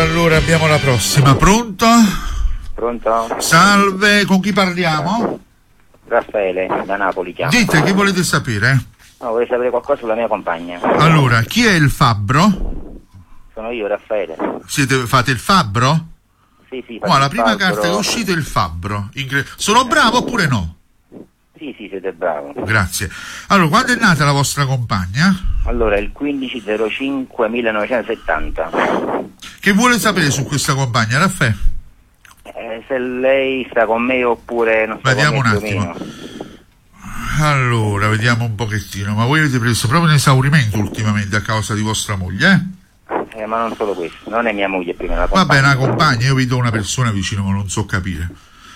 Allora abbiamo la prossima. Pronto? Pronto? Salve, con chi parliamo? Raffaele, da Napoli chiamo. Dite, che volete sapere? No, vorrei sapere qualcosa sulla mia compagna. Allora, chi è il fabbro? Sono io, Raffaele. Fate il fabbro? Sì, sì. La prima carta che è uscita è il fabbro. Sono bravo oppure no? Sì, siete bravo. Grazie. Allora, quando è nata la vostra compagna? Allora, il 15/05/1970. Che vuole sapere su questa compagna, Raffaele? Se lei sta con me oppure non sta Vediamo con me un attimo. Allora, vediamo un pochettino. Ma voi avete preso proprio un esaurimento ultimamente a causa di vostra moglie, ma non solo questo, non è mia moglie prima, la compagna. compagna. Vabbè, una compagna, io vedo una persona vicino, ma non so capire.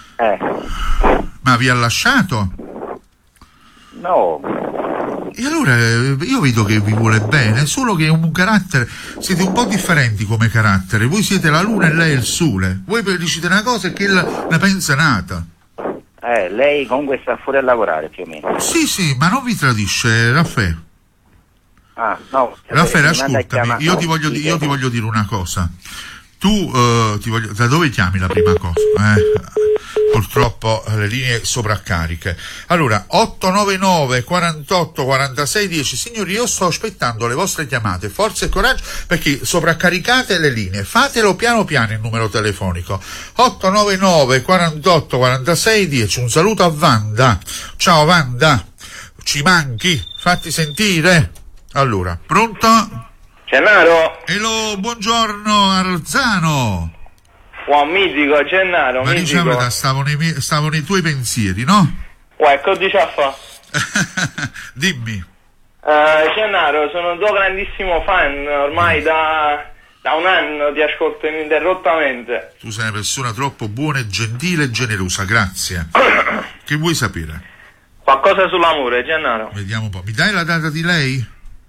Ma vi ha lasciato? No. E allora io vedo che vi vuole bene, solo che è un carattere, siete un po' differenti come carattere. Voi siete la luna e lei è il sole. Voi dicete una cosa e che ne pensa nata. Lei comunque sta fuori a lavorare più o meno. Sì, ma non vi tradisce, Raffaele. No. Raffaele, ascoltami, io ti voglio dire una cosa. Tu da dove chiami la prima cosa? Purtroppo le linee sovraccariche. Allora, 899 48 46 10. Signori, io sto aspettando le vostre chiamate, forza e coraggio, perché sovraccaricate le linee. Fatelo piano piano il numero telefonico. 899 48 46 10. Un saluto a Wanda. Ciao Wanda, ci manchi, fatti sentire. Allora, pronto? Gennaro? Hello, buongiorno Arzano. Buon mitico, Gennaro, ma mitico. diciamo, stavo nei tuoi pensieri, no? Che dici a fa? Dimmi. Gennaro, sono un tuo grandissimo fan, ormai da un anno ti ascolto ininterrottamente. Tu sei una persona troppo buona, gentile e generosa, grazie. Che vuoi sapere? Qualcosa sull'amore, Gennaro. Vediamo un po'. Mi dai la data di lei?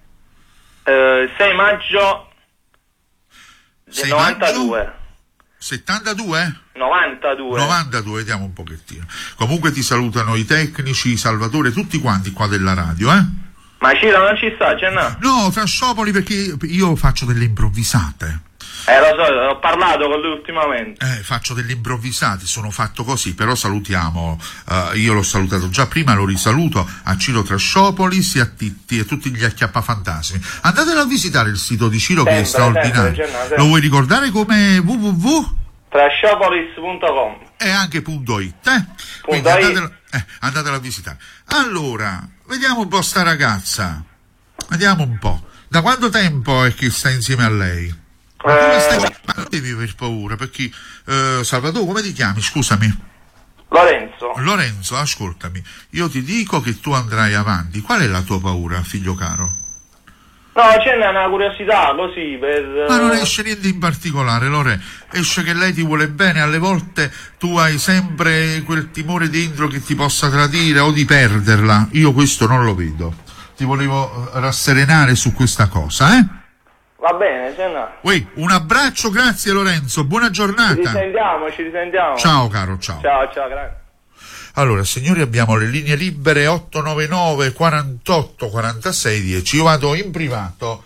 6 maggio del 92. Maggio? 72? 92, vediamo un pochettino. Comunque ti salutano i tecnici, Salvatore, tutti quanti qua della radio, Ma Ciro non ci sta, Gennaro? No, Trasciopoli, perché io faccio delle improvvisate. Lo so, ho parlato con lui ultimamente. Faccio delle improvvisate, sono fatto così, però salutiamo, io l'ho salutato già prima, lo risaluto a Ciro Trasciopoli, a Titti e tutti gli acchiappafantasmi. Andatelo a visitare il sito di Ciro, che è straordinario. Sempre. Lo vuoi ricordare come www.trasciopolis.com e anche .it, quindi andatelo a visitare. Allora, vediamo un po' sta ragazza, vediamo un po'. Da quanto tempo è che sta insieme a lei? Ma non devi aver paura, perché Salvatore, come ti chiami? Scusami. Lorenzo, ascoltami, io ti dico che tu andrai avanti. Qual è la tua paura, figlio caro? No, c'è una curiosità così per... Ma non esce niente in particolare, Lore. Esce che lei ti vuole bene. Alle volte tu hai sempre quel timore dentro che ti possa tradire o di perderla. Io questo non lo vedo. Ti volevo rasserenare su questa cosa, Va bene, Gennaro. Un abbraccio, grazie Lorenzo, buona giornata. Ci risentiamo. Ciao caro, ciao. Ciao, grazie. Allora, signori, abbiamo le linee libere 899 48 46 10. Io vado in privato.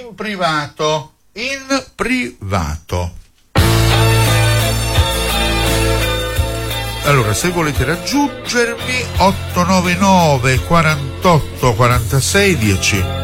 Allora, se volete raggiungermi, 899 48 46 10.